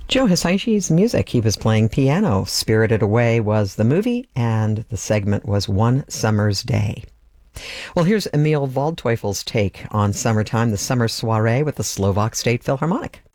Joe Hisaichi's music. He was playing piano. Spirited Away was the movie, and the segment was One Summer's Day. Well, here's Emil Waldteufel's take on summertime, the summer soiree with the Slovak State Philharmonic.